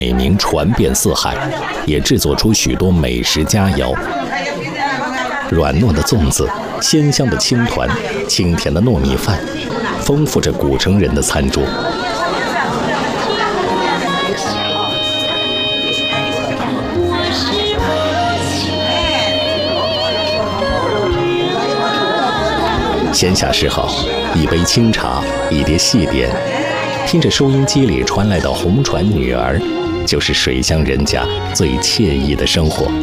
美名传遍四海，也制作出许多美食佳肴。软糯的粽子，鲜香的青团，清甜的糯米饭，丰富着古城人的餐桌。闲暇时好，一杯清茶，一碟细点，听着收音机里传来的红船女儿，就是水乡人家最惬意的生活。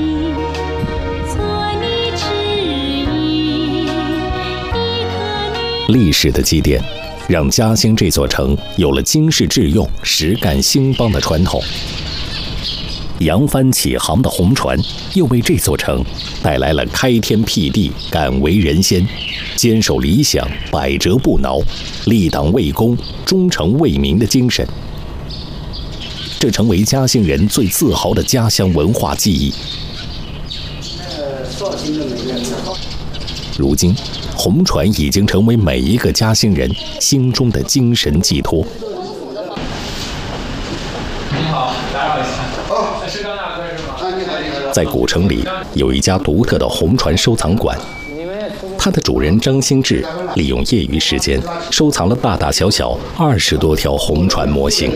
历史的积淀，让嘉兴这座城有了经世致用、实干兴邦的传统。扬帆起航的红船，又为这座城带来了开天辟地、敢为人先、坚守理想、百折不挠、立党为公、忠诚为民的精神。这成为嘉兴人最自豪的家乡文化记忆。如今，红船已经成为每一个嘉兴人心中的精神寄托。 你好，打扰一下。哦，是张大哥是吗？啊，你好。 在古城里有一家独特的红船收藏馆，它的主人张兴志利用业余时间收藏了大大小小20多条红船模型。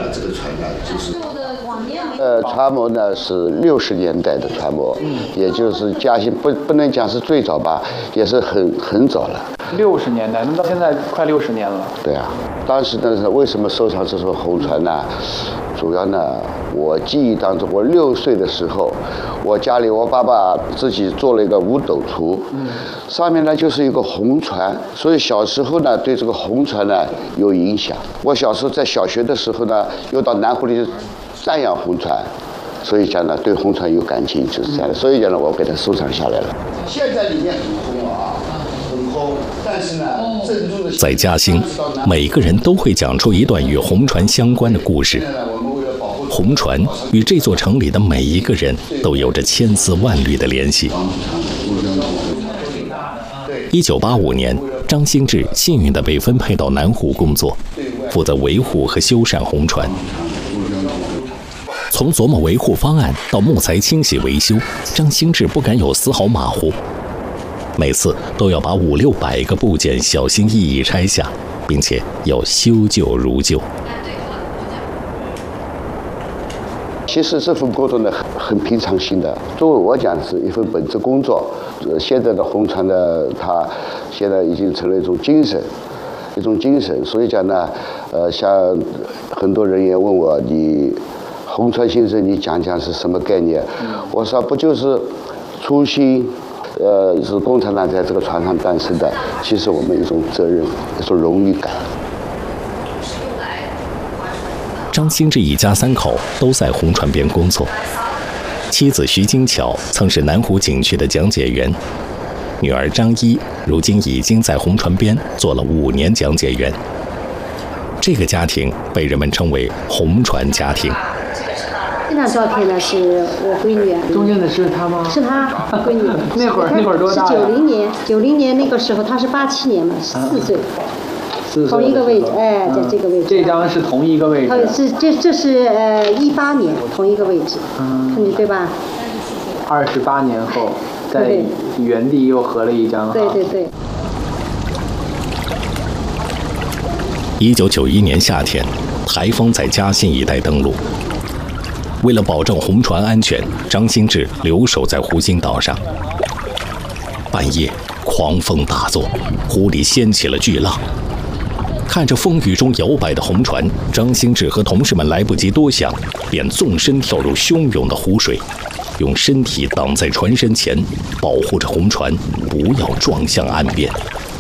船模呢是60年代的船模，也就是嘉兴不能讲是最早吧，也是很早了。 60年代，那到现在快60年了。 对啊，当时呢是为什么收藏这艘红船呢？主要呢，我记忆当中，我6岁的时候，我家里我爸爸自己做了一个五斗橱，上面呢就是一个红船，所以小时候呢对这个红船呢有影响。我小时候在小学的时候呢，又到南湖里瞻仰红船，所以讲呢对红船有感情，就是这样的。所以讲呢，我给它收藏下来了。现在里面很红啊，很红，但是呢，郑重的在嘉兴，每个人都会讲出一段与红船相关的故事。红船与这座城里的每一个人都有着千丝万缕的联系。1985年，张兴志幸运地被分配到南湖工作，负责维护和修缮红船。从琢磨维护方案到木材清洗维修，张兴志不敢有丝毫马虎，每次都要把500-600个部件小心翼翼拆下，并且要修旧如旧。 其实这份工作呢很平常心的，作为我讲是一份本职工作。现在的红船呢，它现在已经成了一种精神，所以讲呢，像很多人也问我，你红船先生，你讲讲是什么概念？我说不就是初心，是共产党在这个船上诞生的。其实我们一种责任，一种荣誉感。 张兴志一家3口都在红船边工作，妻子徐金巧曾是南湖景区的讲解员，女儿张一如今已经在红船边做了5年讲解员。这个家庭被人们称为红船家庭。 这张照片呢是我闺女， 中间的是她吗？ 是她闺女。 那会儿多大？ 是90年那个时候，她是87年嘛，4岁。同一个位置，哎，在这个位置。 这张是同一个位置。 这是18年同一个位置，对吧 ？28年后，在原地又合了一张。 对。 1991年夏天，台风在嘉兴一带登陆。为了保证红船安全，张兴志留守在湖心岛上。半夜，狂风大作，湖里掀起了巨浪。看着风雨中摇摆的红船，张兴志和同事们来不及多想，便纵身跳入汹涌的湖水，用身体挡在船身前，保护着红船不要撞向岸边。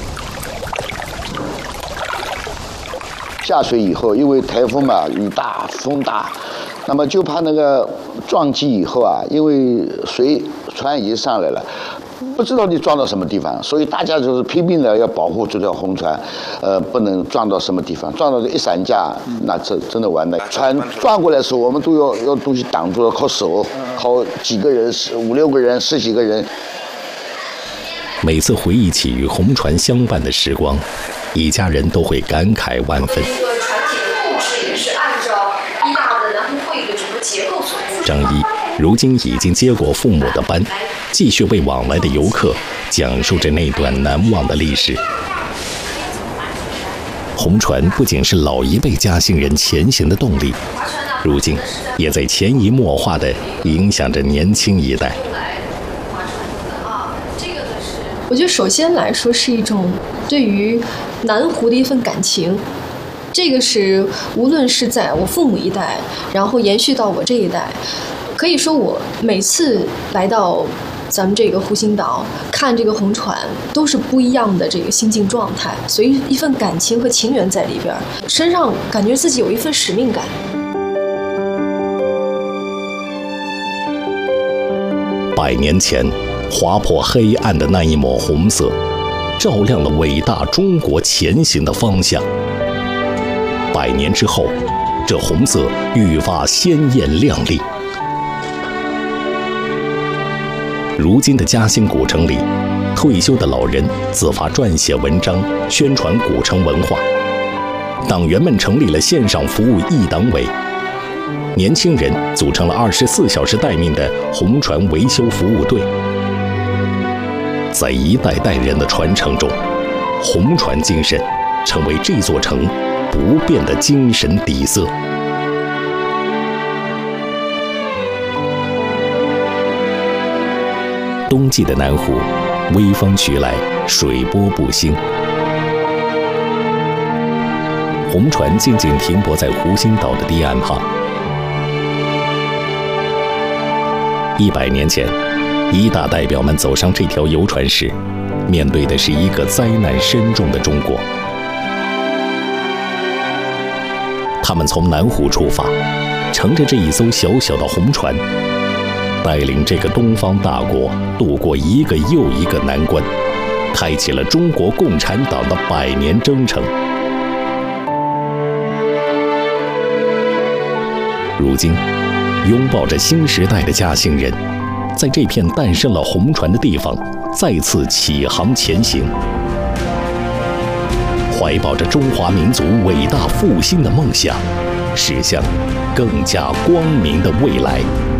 下水以后，因为台风嘛，雨大风大，那么就怕那个撞击以后啊，因为船已经上来了，不知道你撞到什么地方，所以大家就是拼命的要保护这条红船，不能撞到什么地方，撞到一散架，那真的完了。船撞过来的时候，我们都要东西挡住了，靠手，靠几个人，5-6个人，10几个人。 每次回忆起与红船相伴的时光，一家人都会感慨万分。 这个船体的故事也是按照一大的南湖会的整个张一如今已经接过父母的班，继续为往来的游客讲述着那段难忘的历史。红船不仅是老一辈嘉兴人前行的动力，如今也在潜移默化地影响着年轻一代。 我觉得首先来说是一种对于南湖的一份感情，这个是无论是在我父母一代，然后延续到我这一代，可以说我每次来到咱们这个湖心岛看这个红船，都是不一样的这个心境状态，所以一份感情和情缘在里边，身上感觉自己有一份使命感。 100年前，划破黑暗的那一抹红色，照亮了伟大中国前行的方向。100年之后，这红色愈发鲜艳亮丽。如今的嘉兴古城里，退休的老人自发撰写文章，宣传古城文化；党员们成立了线上服务一党委；年轻人组成了24小时待命的红船维修服务队。在一代代人的传承中，红船精神成为这座城不变的精神底色。冬季的南湖，微风徐来，水波不兴。红船静静停泊在湖心岛的堤岸旁。100年前，一大代表们走上这条游船时，面对的是一个灾难深重的中国。他们从南湖出发，乘着这一艘小小的红船，带领这个东方大国度过一个又一个难关，开启了中国共产党的100年征程。如今，拥抱着新时代的嘉兴人，在这片诞生了红船的地方，再次启航前行，怀抱着中华民族伟大复兴的梦想，驶向更加光明的未来。